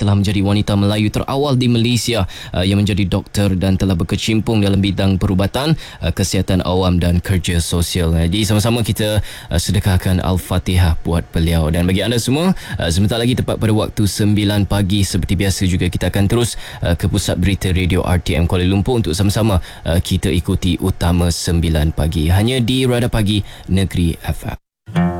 telah menjadi wanita Melayu terawal di Malaysia yang menjadi doktor dan telah berkecimpung dalam bidang perubatan, kesihatan awam dan kerja sosial. Jadi sama-sama kita sedekahkan Al-Fatihah buat beliau. Dan bagi anda semua, sebentar lagi tepat pada waktu 9 pagi seperti biasa juga kita akan terus ke pusat berita Radio RTM Kuala Lumpur untuk sama-sama kita ikuti Utama 9 pagi hanya di Radar Pagi Negeri FM.